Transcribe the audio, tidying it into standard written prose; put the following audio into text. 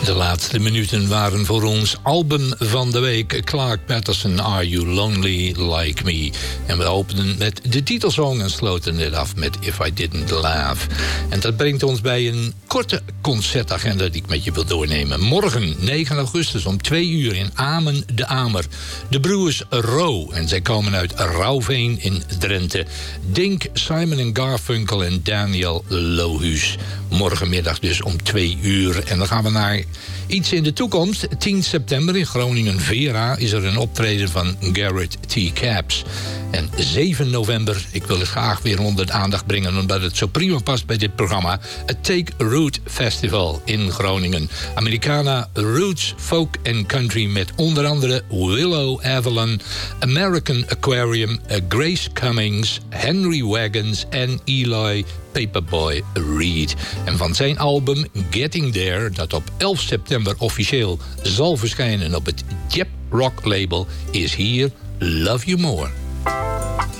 De laatste minuten waren voor ons album van de week. Clark Patterson, Are You Lonely Like Me? En we openden met de titelsong en sloten dit af met If I Didn't Laugh. En dat brengt ons bij een korte concertagenda die ik met je wil doornemen. Morgen, 9 augustus om 2 uur in Amen de Amer. De broers Rowe, en zij komen uit Rauwveen in Drenthe. Dink, Simon & Garfunkel en Daniel Lohuus. Morgenmiddag dus om 2 uur. En dan gaan we naar iets in de toekomst. 10 september in Groningen-Vera is er een optreden van Garrett T. Capps. En 7 november, ik wil het graag weer onder de aandacht brengen, omdat het zo prima past bij dit programma, het Take Root Festival in Groningen. Americana Roots, Folk and Country met onder andere Willow Avalon, American Aquarium, Grace Cummings, Henry Wagons en Eli Paperboy Reed. En van zijn album Getting There, dat op 11 september officieel zal verschijnen op het Jep Rock label, is hier Love You More.